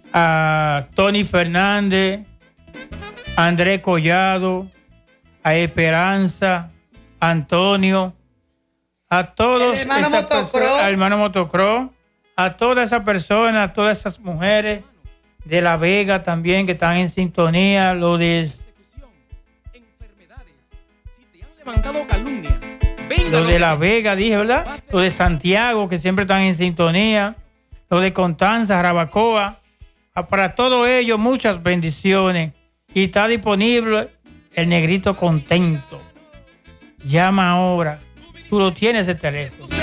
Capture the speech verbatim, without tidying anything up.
a Tony Fernández, a Andrés Collado, a Esperanza, a Antonio, a todos, el hermano Motocross, al hermano Motocross, a todas esas personas, a todas esas mujeres de La Vega también que están en sintonía, lo de levantado calumnia. Lo de La Vega, dije, ¿verdad? Lo de Santiago, que siempre están en sintonía. Lo de Constanza, Jarabacoa. Para todo ello, muchas bendiciones. Y está disponible el Negrito Contento. Llama ahora. Tú lo tienes el teléfono.